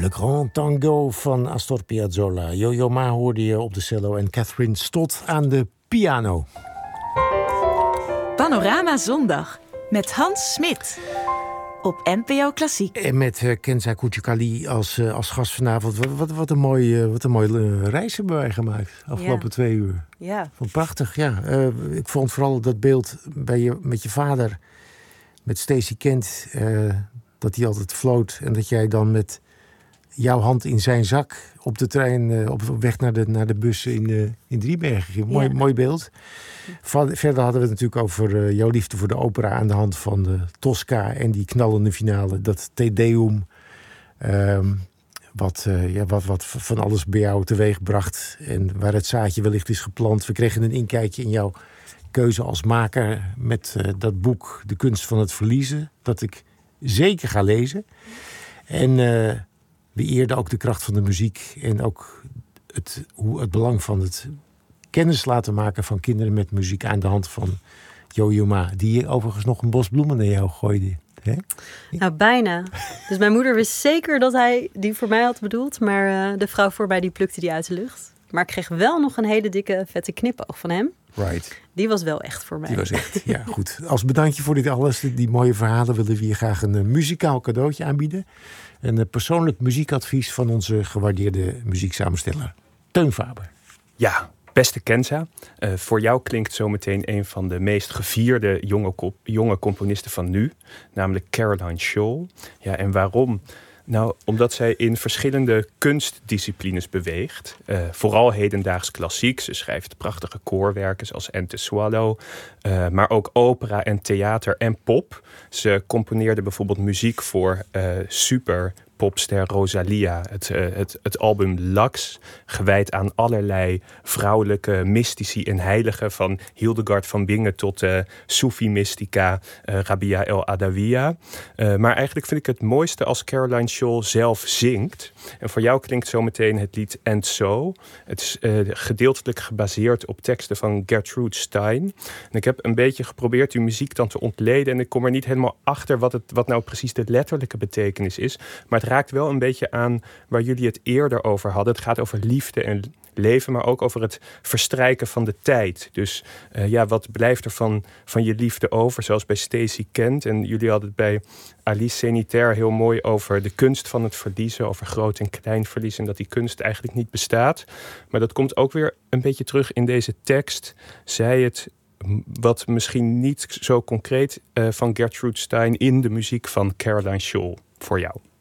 Le Grand Tango van Astor Piazzolla. Yo-Yo Ma hoorde je op de cello en Catherine Stott aan de piano. Panorama Zondag met Hans Smit op NPO Klassiek. En met Kenza Kuchikali als gast vanavond. Wat een mooie reis hebben wij gemaakt afgelopen 2 uur. Ja. Prachtig, ja. Ik vond vooral dat beeld met je vader, met Stacey Kent, dat hij altijd floot. En dat jij dan met jouw hand in zijn zak op de trein op weg naar de bus in Driebergen ging. Mooi beeld. Verder hadden we het natuurlijk over jouw liefde voor de opera aan de hand van de Tosca en die knallende finale. Dat Te Deum, wat van alles bij jou teweeg bracht en waar het zaadje wellicht is geplant. We kregen een inkijkje in jouw keuze als maker met dat boek De Kunst van het Verliezen, dat ik zeker ga lezen. En we eerden ook de kracht van de muziek en ook het belang van het kennis laten maken van kinderen met muziek aan de hand van Yo-Yo Ma, die overigens nog een bos bloemen naar jou gooide. Hè? Nou, bijna. Dus mijn moeder wist zeker dat hij die voor mij had bedoeld, maar de vrouw voor mij die plukte die uit de lucht. Maar ik kreeg wel nog een hele dikke, vette knipoog van hem. Right. Die was wel echt voor mij. Die was echt, ja, goed. Als bedankje voor dit alles, die mooie verhalen, willen we je graag een muzikaal cadeautje aanbieden. Een persoonlijk muziekadvies van onze gewaardeerde muzieksamensteller, Teun Faber. Ja, beste Kenza, voor jou klinkt zometeen een van de meest gevierde jonge componisten van nu, namelijk Caroline Scholl. Ja, en waarom? Nou, omdat zij in verschillende kunstdisciplines beweegt. Vooral hedendaags klassiek. Ze schrijft prachtige koorwerken zoals And the Swallow. Maar ook opera en theater en pop. Ze componeerde bijvoorbeeld muziek voor super popster Rosalia. Het album Lux, gewijd aan allerlei vrouwelijke mystici en heiligen, van Hildegard van Bingen tot Soefi-mystica Rabia El Adawiya. Maar eigenlijk vind ik het mooiste als Caroline Scholl zelf zingt. En voor jou klinkt zometeen het lied And So. Het is gedeeltelijk gebaseerd op teksten van Gertrude Stein. En ik heb een beetje geprobeerd uw muziek dan te ontleden en ik kom er niet helemaal achter wat nou precies de letterlijke betekenis is. Maar het raakt wel een beetje aan waar jullie het eerder over hadden. Het gaat over liefde en leven, maar ook over het verstrijken van de tijd. Dus wat blijft er van je liefde over, zoals bij Stacey Kent. En jullie hadden het bij Alice Zenitaire heel mooi over de kunst van het verliezen, over groot en klein verlies, en dat die kunst eigenlijk niet bestaat. Maar dat komt ook weer een beetje terug in deze tekst. Zij het wat misschien niet zo concreet van Gertrude Stein in de muziek van Caroline Scholl voor jou.